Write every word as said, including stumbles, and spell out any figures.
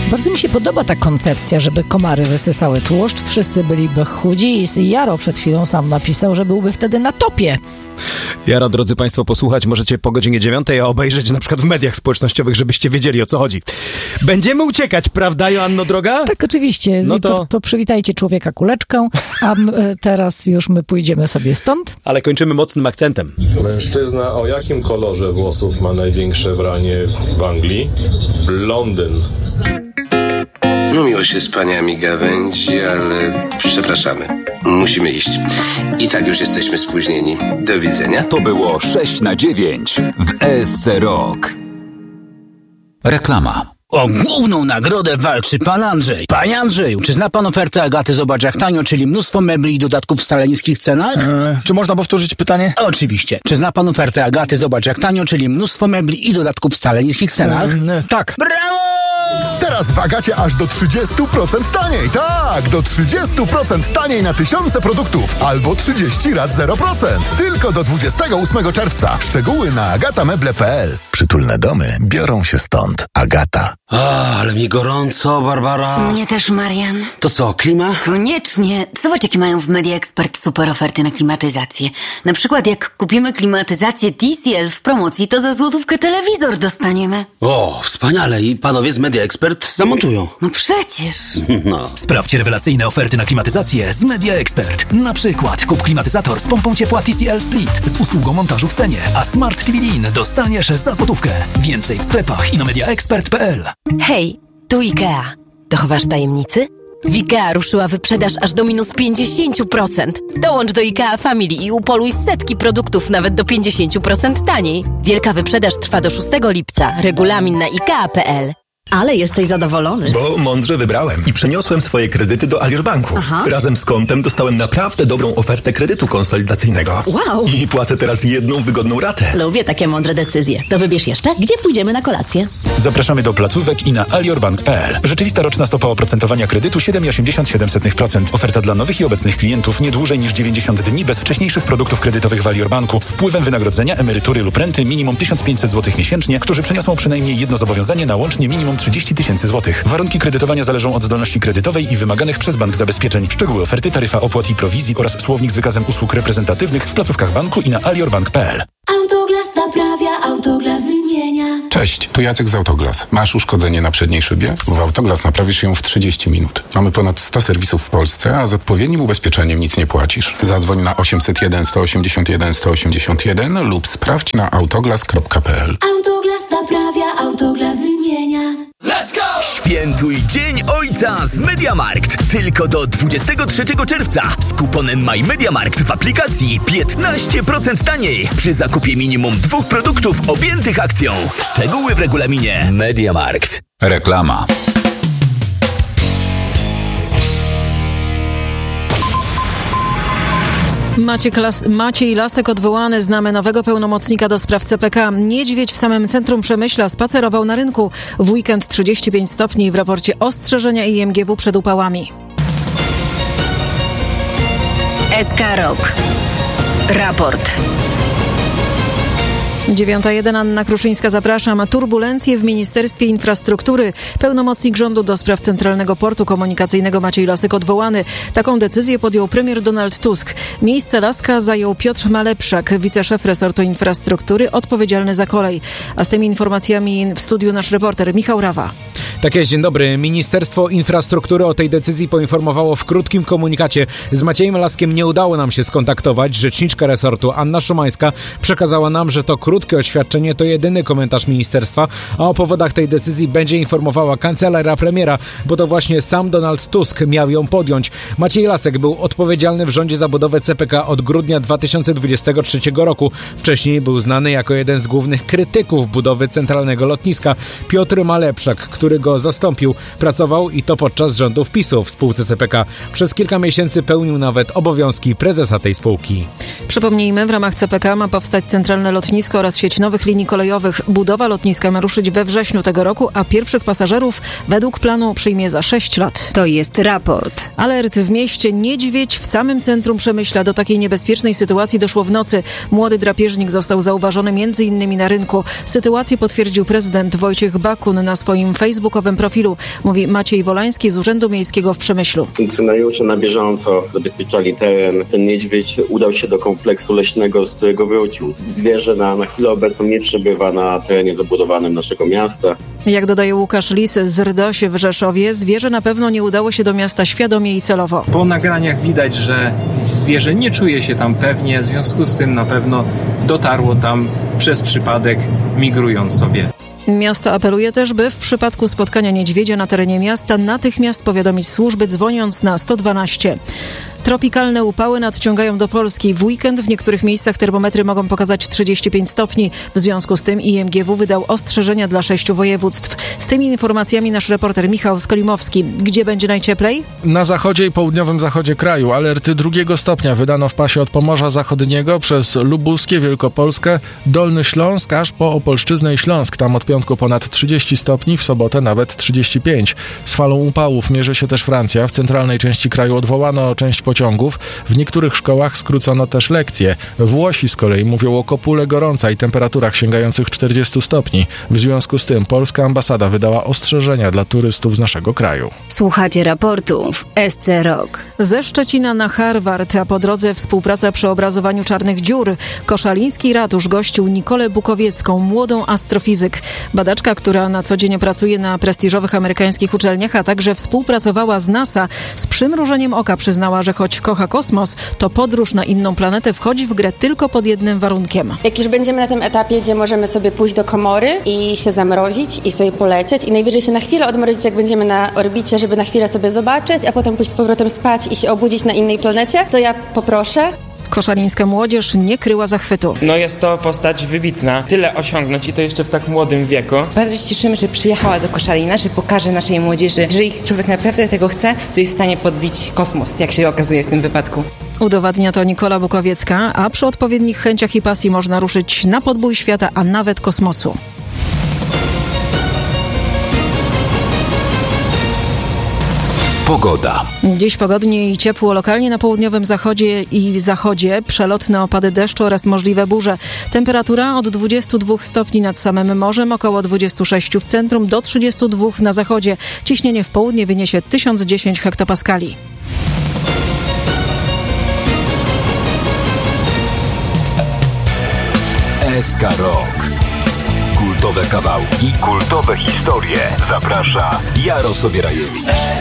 Bardzo mi się podoba ta koncepcja, żeby komary wysysały tłuszcz, wszyscy byliby chudzi i Jaro przed chwilą sam napisał, że byłby wtedy na topie. Jaro, drodzy Państwo, posłuchać możecie po godzinie dziewiątej, a obejrzeć na przykład w mediach społecznościowych, żebyście wiedzieli, o co chodzi. Będziemy uciekać, prawda, Joanno droga? Tak, oczywiście. No to... po, po, przywitajcie człowieka kuleczką, a m, teraz już my pójdziemy sobie stąd. Ale kończymy mocnym akcentem. Mężczyzna o jakim kolorze włosów ma największe branie w Anglii? Blondyn. No miło się z paniami gawędzi, ale przepraszamy. Musimy iść. I tak już jesteśmy spóźnieni. Do widzenia. To było sześć na dziewięć w E S C Rock. Reklama. O główną nagrodę walczy pan Andrzej. Panie Andrzeju, czy zna pan ofertę Agaty Zobacz jak tanio, czyli mnóstwo mebli i dodatków w wcale niskich cenach? Eee, czy można powtórzyć pytanie? Oczywiście. Czy zna pan ofertę Agaty Zobacz jak tanio, czyli mnóstwo mebli i dodatków w wcale niskich cenach? Eee, tak. Brawo! Teraz w Agacie aż do trzydzieści procent taniej. Tak, do trzydzieści procent taniej na tysiące produktów. Albo trzydzieści rat zero procent. Tylko do dwudziestego ósmego czerwca. Szczegóły na agatameble kropka p l. Przytulne domy biorą się stąd. Agata. A, ale mi gorąco, Barbara. Mnie też, Marian. To co, klima? Koniecznie. Zobacz, jakie mają w Media Expert super oferty na klimatyzację. Na przykład jak kupimy klimatyzację T C L w promocji, to za złotówkę telewizor dostaniemy. O, wspaniale. I panowie z Media Expert zamontują. No przecież. No. Sprawdźcie rewelacyjne oferty na klimatyzację z Media Expert. Na przykład kup klimatyzator z pompą ciepła T C L Split z usługą montażu w cenie, a Smart T V D I N dostaniesz za złotówkę. Więcej w sklepach i na mediaexpert kropka p l. Hej, tu IKEA. Dochowasz tajemnicy? W IKEA ruszyła wyprzedaż aż do minus pięćdziesiąt procent. Dołącz do IKEA Family i upoluj setki produktów nawet do pięćdziesiąt procent taniej. Wielka wyprzedaż trwa do szóstego lipca. Regulamin na ikea kropka p l. Ale jesteś zadowolony. Bo mądrze wybrałem i przeniosłem swoje kredyty do Alior Banku. Aha. Razem z kontem dostałem naprawdę dobrą ofertę kredytu konsolidacyjnego. Wow! I płacę teraz jedną wygodną ratę. Lubię takie mądre decyzje. To wybierz jeszcze, gdzie pójdziemy na kolację. Zapraszamy do placówek i na alior bank kropka p l. Rzeczywista roczna stopa oprocentowania kredytu siedem przecinek osiemdziesiąt siedem procent. Oferta dla nowych i obecnych klientów nie dłużej niż dziewięćdziesiąt dni bez wcześniejszych produktów kredytowych w Alior Banku z wpływem wynagrodzenia, emerytury lub renty minimum tysiąc pięćset złotych miesięcznie, którzy przeniosą przynajmniej jedno zobowiązanie na łącznie minimum trzydzieści tysięcy złotych. Warunki kredytowania zależą od zdolności kredytowej i wymaganych przez bank zabezpieczeń. Szczegóły oferty, taryfa opłat i prowizji oraz słownik z wykazem usług reprezentatywnych w placówkach banku i na alior bank kropka p l. Autoglas naprawia, Autoglas wymienia. Cześć, tu Jacek z Autoglas. Masz uszkodzenie na przedniej szybie? W Autoglas naprawisz ją w trzydzieści minut. Mamy ponad sto serwisów w Polsce, a z odpowiednim ubezpieczeniem nic nie płacisz. Zadzwoń na osiemset jeden sto osiemdziesiąt jeden sto osiemdziesiąt jeden lub sprawdź na autoglas kropka p l. Autoglas naprawia, Autoglas wymienia. Let's go! Świętuj Dzień Ojca z MediaMarkt. Tylko do dwudziestego trzeciego czerwca z kuponem MyMediaMarkt w aplikacji piętnaście procent taniej przy zakupie minimum dwóch produktów objętych akcją. Szczegóły w regulaminie MediaMarkt. Reklama. Maciej, Klas- Maciej Lasek odwołany, znamy nowego pełnomocnika do spraw C P K. Niedźwiedź w samym centrum Przemyśla spacerował na rynku. W weekend trzydzieści pięć stopni, w raporcie ostrzeżenia I M G W przed upałami. S K Rock. Raport. dziewiąta jeden, Anna Kruszyńska, zapraszam. Turbulencje w Ministerstwie Infrastruktury. Pełnomocnik rządu do spraw Centralnego Portu Komunikacyjnego Maciej Lasek odwołany. Taką decyzję podjął premier Donald Tusk. Miejsce Laska zajął Piotr Malepszak, wiceszef resortu infrastruktury, odpowiedzialny za kolej. A z tymi informacjami w studiu nasz reporter Michał Rawa. Tak jest, dzień dobry. Ministerstwo Infrastruktury o tej decyzji poinformowało w krótkim komunikacie. Z Maciejem Laskiem nie udało nam się skontaktować. Rzeczniczka resortu Anna Szymańska przekazała nam, że to krótkie oświadczenie to jedyny komentarz ministerstwa, a o powodach tej decyzji będzie informowała kancelaria premiera, bo to właśnie sam Donald Tusk miał ją podjąć. Maciej Lasek był odpowiedzialny w rządzie za budowę C P K od grudnia dwa tysiące dwudziestego trzeciego roku. Wcześniej był znany jako jeden z głównych krytyków budowy centralnego lotniska. Piotr Malepszak, który go zastąpił, pracował i to podczas rządów PiSu w spółce C P K. Przez kilka miesięcy pełnił nawet obowiązki prezesa tej spółki. Przypomnijmy, w ramach C P K ma powstać centralne lotnisko oraz oraz sieć nowych linii kolejowych. Budowa lotniska ma ruszyć we wrześniu tego roku, a pierwszych pasażerów według planu przyjmie za sześć lat. To jest raport. Alert w mieście Niedźwiedź w samym centrum Przemyśla. Do takiej niebezpiecznej sytuacji doszło w nocy. Młody drapieżnik został zauważony między innymi na rynku. Sytuację potwierdził prezydent Wojciech Bakun na swoim facebookowym profilu, mówi Maciej Wolański z Urzędu Miejskiego w Przemyślu. Funkcjonariusze na bieżąco zabezpieczali teren. Ten niedźwiedź udał się do kompleksu leśnego, z którego wrócił. Zwierzę na, na chwilę obecną nie przebywa na terenie zabudowanym naszego miasta. Jak dodaje Łukasz Lis z Rdosie w Rzeszowie, zwierzę na pewno nie udało się do miasta świadomie i celowo. Po nagraniach widać, że zwierzę nie czuje się tam pewnie, w związku z tym na pewno dotarło tam przez przypadek, migrując sobie. Miasto apeluje też, by w przypadku spotkania niedźwiedzia na terenie miasta natychmiast powiadomić służby, dzwoniąc na sto dwanaście. Tropikalne upały nadciągają do Polski. W weekend w niektórych miejscach termometry mogą pokazać trzydzieści pięć stopni. W związku z tym I M G W wydał ostrzeżenia dla sześciu województw. Z tymi informacjami nasz reporter Michał Skolimowski. Gdzie będzie najcieplej? Na zachodzie i południowym zachodzie kraju. Alerty drugiego stopnia wydano w pasie od Pomorza Zachodniego przez Lubuskie, Wielkopolskę, Dolny Śląsk, aż po Opolszczyznę i Śląsk. Tam od piątku ponad trzydzieści stopni, w sobotę nawet trzydzieści pięć. Z falą upałów mierzy się też Francja. W centralnej części kraju odwołano część pociągów. W niektórych szkołach skrócono też lekcje. Włosi z kolei mówią o kopule gorąca i temperaturach sięgających czterdziestu stopni. W związku z tym polska ambasada wydała ostrzeżenia dla turystów z naszego kraju. Słuchacie raportu w S C Rock. Ze Szczecina na Harvard, a po drodze współpraca przy obrazowaniu czarnych dziur. Koszaliński ratusz gościł Nikolę Bukowiecką, młodą astrofizyk. Badaczka, która na co dzień pracuje na prestiżowych amerykańskich uczelniach, a także współpracowała z NASA, z przymrużeniem oka przyznała, że choć kocha kosmos, to podróż na inną planetę wchodzi w grę tylko pod jednym warunkiem. Jak już będziemy na tym etapie, gdzie możemy sobie pójść do komory i się zamrozić i sobie polecieć i najwyżej się na chwilę odmrozić, jak będziemy na orbicie, żeby na chwilę sobie zobaczyć, a potem pójść z powrotem spać i się obudzić na innej planecie, to ja poproszę. Koszalińska młodzież nie kryła zachwytu. No jest to postać wybitna. Tyle osiągnąć i to jeszcze w tak młodym wieku. Bardzo się cieszymy, że przyjechała do Koszalina, że pokaże naszej młodzieży, że jeżeli człowiek naprawdę tego chce, to jest w stanie podbić kosmos, jak się okazuje w tym wypadku. Udowadnia to Nikola Bukowiecka, a przy odpowiednich chęciach i pasji można ruszyć na podbój świata, a nawet kosmosu. Pogoda. Dziś pogodnie i ciepło, lokalnie na południowym zachodzie i zachodzie, przelotne opady deszczu oraz możliwe burze. Temperatura od dwudziestu dwóch stopni nad samym morzem, około dwudziestu sześciu w centrum, do trzydziestu dwóch na zachodzie. Ciśnienie w południe wyniesie tysiąc dziesięć hektopaskali. S K Rock. Kultowe kawałki, kultowe historie. Zaprasza Jaro Sobierajewicz.